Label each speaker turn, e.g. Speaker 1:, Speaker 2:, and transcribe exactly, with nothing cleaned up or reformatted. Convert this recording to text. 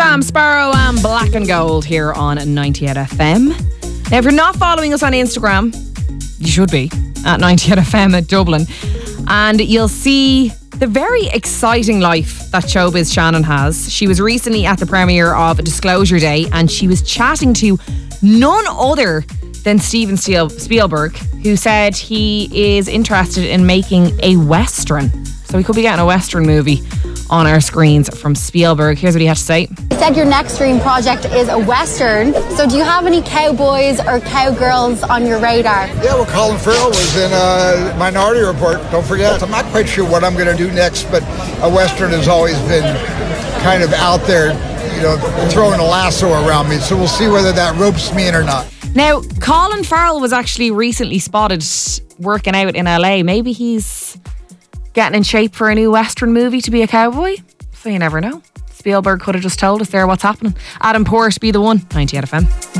Speaker 1: Sam Sparrow and Black and Gold here on ninety-eight F M. Now, if you're not following us on Instagram, you should be at ninety-eight F M at Dublin, and you'll see the very exciting life that Showbiz Shannon has. She was recently at the premiere of Disclosure Day, and she was chatting to none other than Steven Spielberg, who said he is interested in making a Western. So we could be getting a Western movie on our screens from Spielberg. Here's what he had to say.
Speaker 2: You said your next dream project is a Western. So do you have any cowboys or cowgirls on your radar?
Speaker 3: Yeah, well, Colin Farrell was in a Minority Report. Don't forget. I'm not quite sure what I'm going to do next, but a Western has always been kind of out there, you know, throwing a lasso around me. So we'll see whether that ropes me in or not.
Speaker 1: Now, Colin Farrell was actually recently spotted working out in L A. Maybe he's getting in shape for a new Western movie to be a cowboy. So you never know. Spielberg could have just told us there what's happening. Adam Port, Be the One, ninety-eight F M.